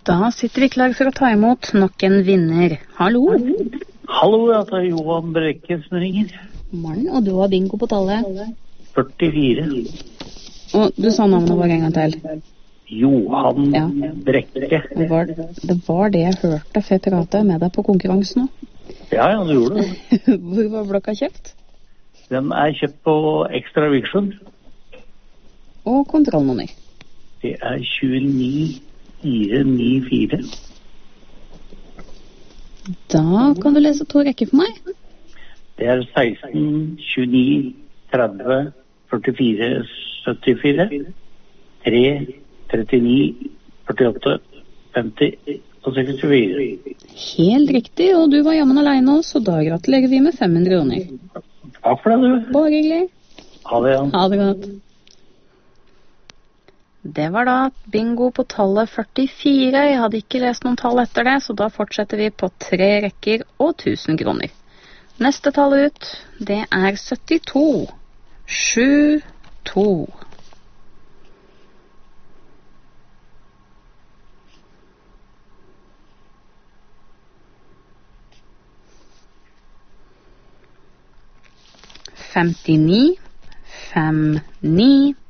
Da sitter vi klar for å ta imot nok en vinner. Hallo. Hallo, det er Johan Brekke som ringer. Morgen, og du har bingo på tallet. 44. Og du sa navnet vår en gang til. Johan Brekke. Det var det jeg hørte før jeg pratet med deg på konkurransen nå. Ja, du gjorde det. Hvor var blokka kjøpt? Den er kjøpt på Extra Vision. Og kontrollnummer? Det er 29494. Da kan du lese 2 rekker for meg. Det er 16, 29, 30, 44, 74, 3, 39, 48, 50 og 64. Helt riktig, og du var jammen alene også, så da gratulerer vi med 500 kroner. Takk for det, du. Bare hyggelig. Ha det, Jan. Ha det godt. Det var da bingo på tallet 44. Jeg hadde ikke lest noen tall etter det, så da fortsetter vi på 3 rekker og 1000 kroner. Neste tall ut, det er 72. 72. Femtini, 59,